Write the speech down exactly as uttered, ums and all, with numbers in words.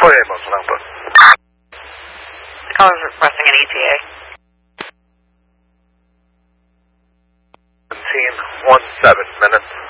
forty-eight miles an hour. I was requesting an E T A. seventeen one seven minutes.